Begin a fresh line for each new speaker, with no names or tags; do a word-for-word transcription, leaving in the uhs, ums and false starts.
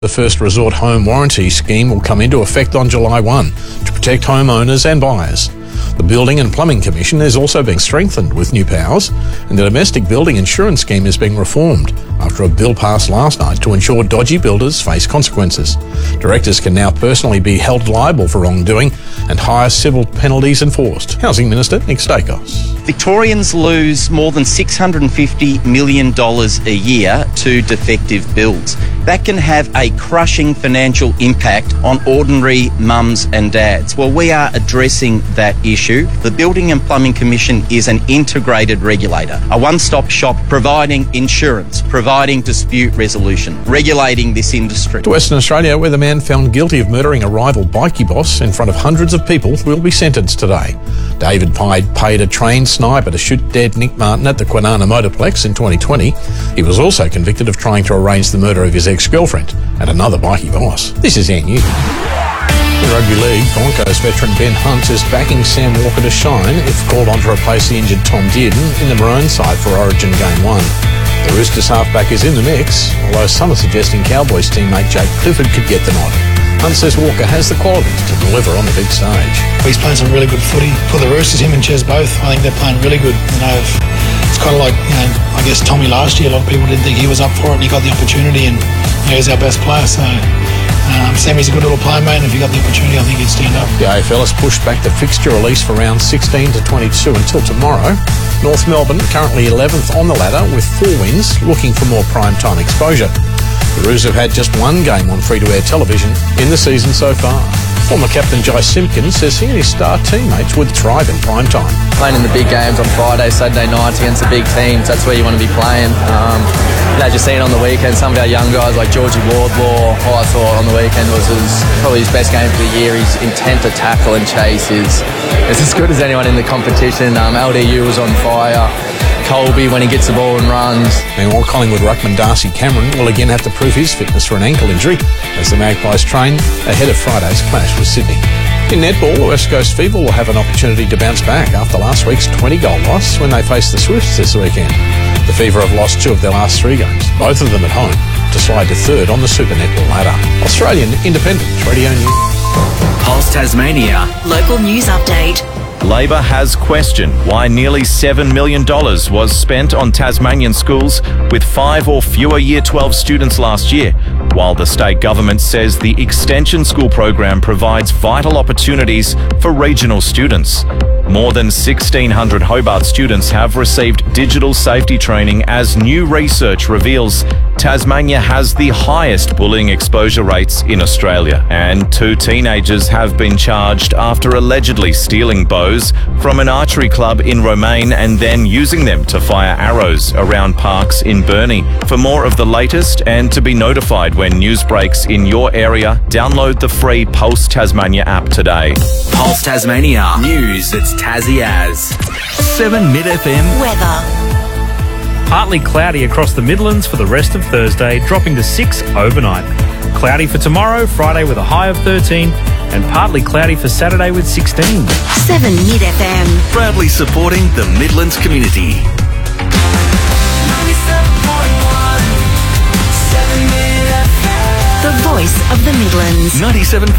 The first resort home warranty scheme will come into effect on July first to protect homeowners and buyers. The Building and Plumbing Commission is also being strengthened with new powers, and the domestic building insurance scheme is being reformed after a bill passed last night to ensure dodgy builders face consequences. Directors can now personally be held liable for wrongdoing and higher civil penalties enforced. Housing Minister Nick Stakos.
Victorians lose more than six hundred fifty million dollars a year to defective builds. That can have a crushing financial impact on ordinary mums and dads. Well, we are addressing that issue. The Building and Plumbing Commission is an integrated regulator, a one-stop shop providing insurance, providing dispute resolution, regulating this industry.
To Western Australia, where the man found guilty of murdering a rival bikie boss in front of hundreds of people will be sentenced today. David Pyde paid a trained sniper to shoot dead Nick Martin at the Kwinana Motorplex in twenty twenty. He was also convicted of trying to arrange the murder of his ex-girlfriend and another bikie boss. This is Air News. In Rugby League, Broncos veteran Ben Hunt is backing Sam Walker to shine if called on to replace the injured Tom Dearden in the Maroon side for Origin Game one. The Roosters halfback is in the mix, although some are suggesting Cowboys teammate Jake Clifford could get the nod. Hunt says Walker has the qualities to deliver on the big stage.
He's playing some really good footy for the Roosters, him and Ches both. I think they're playing really good. You know, it's kind of like, you know, I guess Tommy last year, a lot of people didn't think he was up for it and he got the opportunity, and you know, he's our best player, so um, Sammy's a good little player, mate, and if he got the opportunity, I think he'd stand up. The
A F L has pushed back the fixture release for round sixteen to twenty-two until tomorrow. North Melbourne, currently eleventh on the ladder with four wins, looking for more prime-time exposure. The Roos have had just one game on free-to-air television in the season so far. Former captain Jai Simpkins says he and his star teammates would thrive in prime time.
Playing in the big games on Friday, Saturday nights against the big teams, that's where you want to be playing. Um, as you're seeing on the weekend, some of our young guys like Georgie Wardlaw, who I thought on the weekend was his, probably his best game for the year. His intent to tackle and chase is, is as good as anyone in the competition. Um, L D U was on fire. Colby when he gets the ball and runs.
Meanwhile, Collingwood ruckman Darcy Cameron will again have to prove his fitness for an ankle injury as the Magpies train ahead of Friday's clash with Sydney. In netball, the West Coast Fever will have an opportunity to bounce back after last week's twenty-goal loss when they faced the Swifts this weekend. The Fever have lost two of their last three games, both of them at home, to slide to third on the Super Netball ladder. Australian Independent Radio News.
Pulse Tasmania.
Local news update.
Labor has questioned why nearly seven million dollars was spent on Tasmanian schools with five or fewer Year twelve students last year, while the state government says the Extension School program provides vital opportunities for regional students. More than sixteen hundred Hobart students have received digital safety training as new research reveals Tasmania has the highest bullying exposure rates in Australia, and two teenagers have been charged after allegedly stealing bows from an archery club in Romaine and then using them to fire arrows around parks in Burnie. For more of the latest and to be notified when news breaks in your area, download the free Pulse Tasmania app today.
Pulse Tasmania. News that's Tassie as. seven Mid F M.
Weather.
Partly cloudy across the Midlands for the rest of Thursday, dropping to six overnight. Cloudy for tomorrow, Friday with a high of thirteen, and partly cloudy for Saturday with sixteen.
seven Mid F M.
Proudly supporting the Midlands community.
The voice of the Midlands.
ninety-seven point one